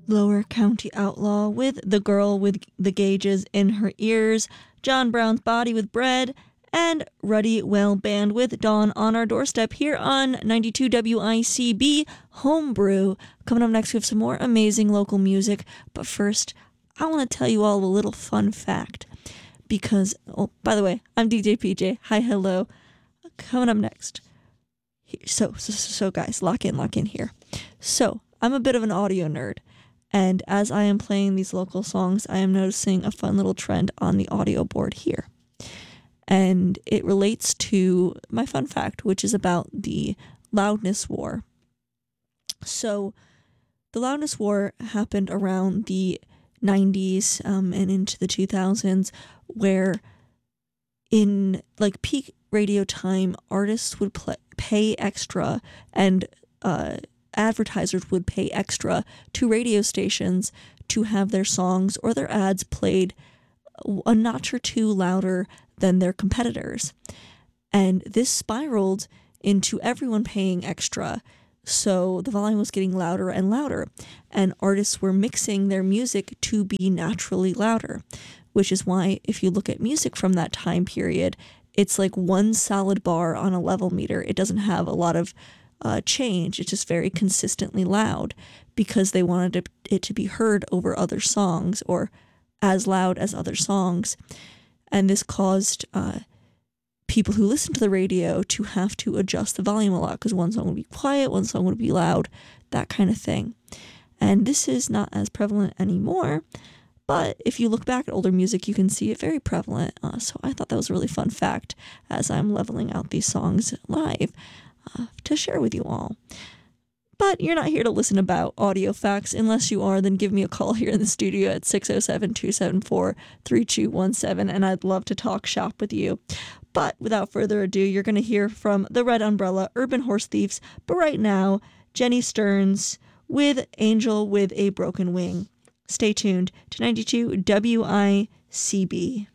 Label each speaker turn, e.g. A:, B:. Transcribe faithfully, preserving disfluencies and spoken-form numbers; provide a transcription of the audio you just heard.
A: Lower County Outlaw with The Girl with the Gauges in Her Ears, John Brown's Body with Bread, and Ruddy Well Band with Dawn on Our Doorstep here on ninety-two W I C B Homebrew. Coming up next, we have some more amazing local music, but first, I want to tell you all a little fun fact. Because, oh, by the way, I'm D J P J. Hi, hello. Coming up next. So, so, so guys, lock in, lock in here. So, I'm a bit of an audio nerd. And as I am playing these local songs, I am noticing a fun little trend on the audio board here. And it relates to my fun fact, which is about the loudness war. So the loudness war happened around the nineties um, and into the two thousands, where in like peak radio time, artists would play, pay extra and uh advertisers would pay extra to radio stations to have their songs or their ads played a notch or two louder than their competitors. And this spiraled into everyone paying extra. So the volume was getting louder and louder, and artists were mixing their music to be naturally louder, which is why if you look at music from that time period, it's like one solid bar on a level meter. It doesn't have a lot of Uh, change. It's just very consistently loud because they wanted it, it to be heard over other songs or as loud as other songs. And this caused uh, people who listen to the radio to have to adjust the volume a lot because one song would be quiet, one song would be loud, that kind of thing. And this is not as prevalent anymore, but if you look back at older music, you can see it very prevalent. Uh, so I thought that was a really fun fact as I'm leveling out these songs live. Uh, to share with you all. But you're not here to listen about audio facts. Unless you are, then give me a call here in the studio at six oh seven, two seven four, three two one seven, and I'd love to talk shop with you. But without further ado, you're going to hear from the Red Umbrella, Urban Horse Thieves, but right now, Jenny Stearns with Angel with a Broken Wing. Stay tuned to ninety-two W I C B.